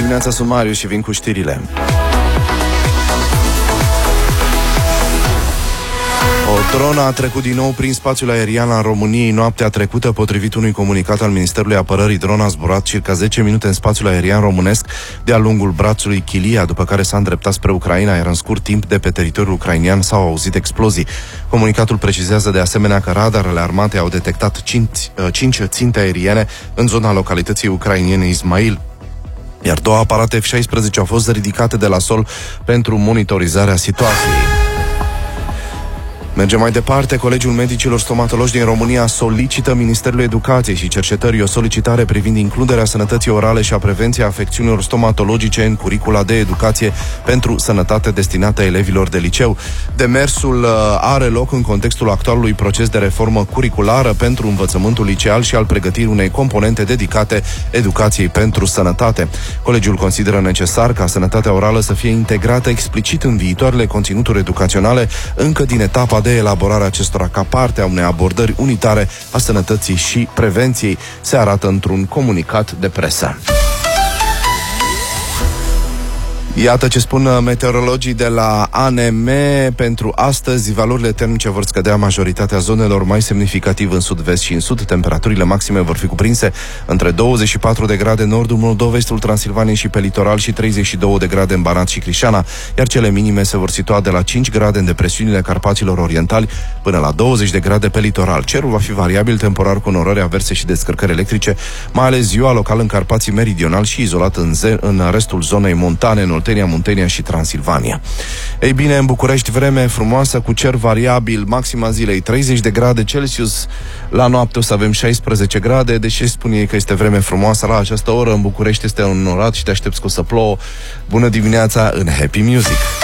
dimineața, sunt Marius și vin cu știrile. O dronă a trecut din nou prin spațiul aerian al României noaptea trecută. Potrivit unui comunicat al Ministerului Apărării, drona a zburat circa 10 minute în spațiul aerian românesc de-a lungul brațului Chilia, după care s-a îndreptat spre Ucraina, iar în scurt timp de pe teritoriul ucrainian s-au auzit explozii. Comunicatul precizează de asemenea că radarele armatei au detectat 5 ținte aeriene în zona localității ucrainiene Ismail, iar 2 aparate F-16 au fost ridicate de la sol pentru monitorizarea situației. Mergem mai departe. Colegiul Medicilor Stomatologi din România solicită Ministerului Educației și Cercetării o solicitare privind includerea sănătății orale și a prevenției afecțiunilor stomatologice în curicula de educație pentru sănătate destinată elevilor de liceu. Demersul are loc în contextul actualului proces de reformă curiculară pentru învățământul liceal și al pregătirii unei componente dedicate educației pentru sănătate. Colegiul consideră necesar ca sănătatea orală să fie integrată explicit în viitoarele conținuturi educaționale încă din etapa de elaborarea acestora ca parte a unei abordări unitare a sănătății și prevenției, se arată într-un comunicat de presă. Iată ce spun meteorologii de la ANM. Pentru astăzi, valorile termice vor scădea majoritatea zonelor, mai semnificativ în sud-vest și în sud. Temperaturile maxime vor fi cuprinse între 24 de grade în nordul Moldovei, estul Transilvaniei și pe litoral și 32 de grade în Banat și Crișana, iar cele minime se vor situa de la 5 grade în depresiunile Carpaților Orientali până la 20 de grade pe litoral. Cerul va fi variabil temporar cu norări averse și descărcări electrice, mai ales ziua local în Carpații Meridional și izolat în restul zonei montane, în Oltenia, Muntenia și Transilvania. Ei bine, în București vreme frumoasă cu cer variabil, maxima zilei 30 de grade Celsius, la noapte o să avem 16 grade, deși spun ei că este vreme frumoasă la această oră, în București este înnorat și te aștepți că o să plouă. Bună dimineața în Happy Music!